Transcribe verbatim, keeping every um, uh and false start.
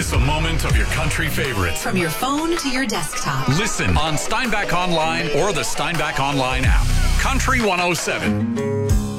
miss a moment of your country favorites. From your phone to your desktop. Listen on Steinbach Online or the Steinbach Online app. Country one oh seven.